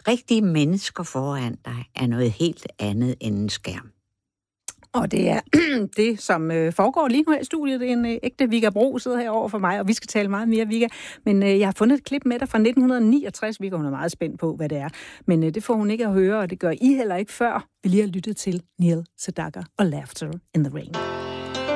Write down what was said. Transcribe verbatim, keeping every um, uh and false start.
rigtige mennesker foran dig er noget helt andet end en skærm. Og det er det, som øh, foregår lige nu her i studiet. Det er en øh, ægte Vigga Bro, sidder her over for mig, og vi skal tale meget mere, Vigga. Men øh, jeg har fundet et klip med dig fra nitten niogtres. Vigga, hun er meget spændt på, hvad det er. Men øh, det får hun ikke at høre, og det gør I heller ikke før. Vi lige har lyttet til Neil Sedaka og Laughter in the Rain.